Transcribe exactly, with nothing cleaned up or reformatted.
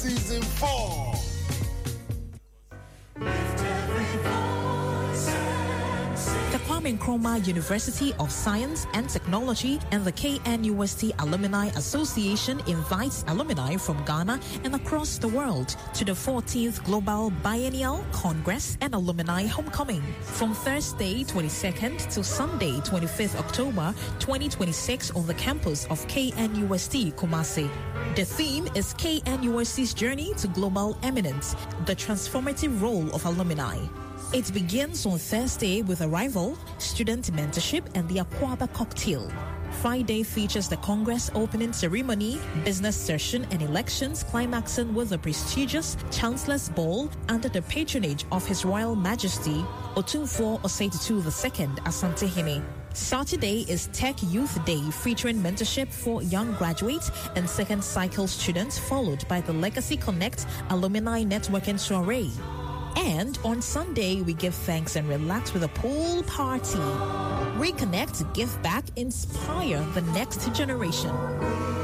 Season four. The Kwame Nkrumah University of Science and Technology and the K N U S T Alumni Association invites alumni from Ghana and across the world to the fourteenth Global Biennial Congress and Alumni Homecoming from Thursday twenty-second to Sunday twenty-fifth October twenty twenty-six on the campus of K N U S T Kumasi. The theme is K N U S T's Journey to Global Eminence, the transformative role of alumni. It begins on Thursday with arrival, student mentorship, and the Akwaba cocktail. Friday features the Congress opening ceremony, business session, and elections, climaxing with the prestigious Chancellor's Ball under the patronage of His Royal Majesty Otumfuo Osei-Tutu the Second Asante-Hene. Saturday is Tech Youth Day featuring mentorship for young graduates and second cycle students, followed by the Legacy Connect Alumni Networking Soiree. And on Sunday, we give thanks and relax with a pool party. Reconnect, give back, inspire the next generation.